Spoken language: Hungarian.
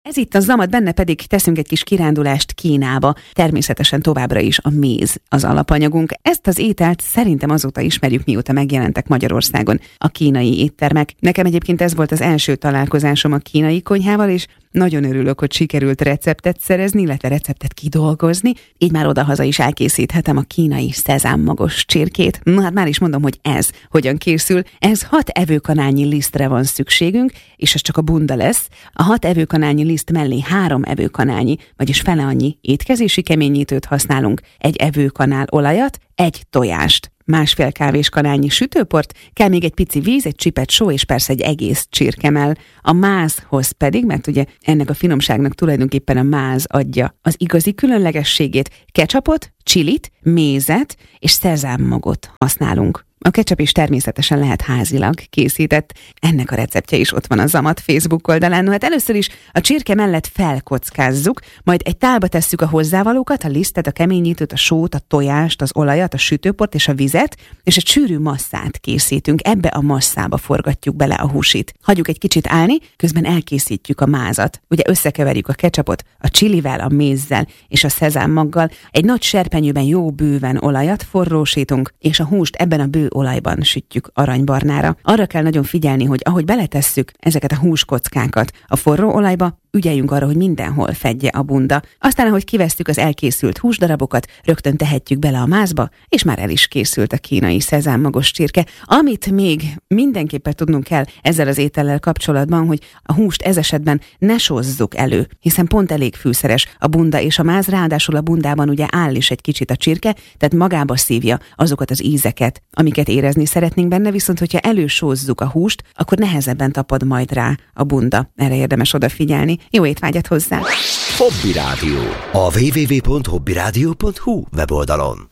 Ez itt a Zamat, benne pedig teszünk egy kis kirándulást Kínába. Természetesen továbbra is a méz az alapanyagunk. Ezt az ételt szerintem azóta ismerjük, mióta megjelentek Magyarországon a kínai éttermek. Nekem egyébként ez volt az első találkozásom a kínai konyhával, és nagyon örülök, hogy sikerült receptet szerezni, illetve receptet kidolgozni. Így már odahaza is elkészíthetem a kínai szezámmagos csirkét. Na hát már is mondom, hogy ez hogyan készül. Ez 6 evőkanálnyi lisztre van szükségünk, és ez csak a bunda lesz. A 6 evőkanálnyi liszt mellé 3 evőkanálnyi, vagyis fele annyi étkezési keményítőt használunk, 1 evőkanál olajat, 1 tojást, 1,5 kávéskanálnyi sütőport, kell még egy pici víz, egy csipet só és persze egy egész csirkemell. A mázhoz pedig, mert ugye ennek a finomságnak tulajdonképpen a máz adja az igazi különlegességét, ketchupot, csilit, mézet és szezámmagot használunk. A ketchup is természetesen lehet házilag készített. Ennek a receptje is ott van a Zamat Facebook oldalán. No, hát először is a csirke mellett felkockázzuk, majd egy tálba tesszük a hozzávalókat, a lisztet, a keményítőt, a sót, a tojást, az olajat, a sütőport és a vizet, és egy sűrű masszát készítünk. Ebbe a masszába forgatjuk bele a húsit. Hagyjuk egy kicsit állni, közben elkészítjük a mázat. Ugye összekeverjük a ketchupot a csilivel, a mézzel és a szezámmaggal. Egy nagy serpenyőben jó bőven olajat forrósítunk, és a húst ebben a bő olajban sütjük aranybarnára. Arra kell nagyon figyelni, hogy ahogy beletesszük ezeket a húskockákat a forró olajba, ügyeljünk arra, hogy mindenhol fedje a bunda. Aztán, ahogy kivesszük az elkészült húsdarabokat, rögtön tehetjük bele a mázba, és már el is készült a kínai szezámmagos csirke. Amit még mindenképpen tudnunk kell ezzel az étellel kapcsolatban, hogy a húst ez esetben ne sózzuk elő, hiszen pont elég fűszeres a bunda és a máz, ráadásul a bundában ugye áll is egy kicsit a csirke, tehát magába szívja azokat az ízeket, amiket érezni szeretnénk benne, viszont hogyha elősózzuk a húst, akkor nehezebben tapad majd rá a bunda. Erre érdemes odafigyelni. Jó étvágyat hozzá! Hobby Rádió. A www.hobbyradio.hu weboldalon.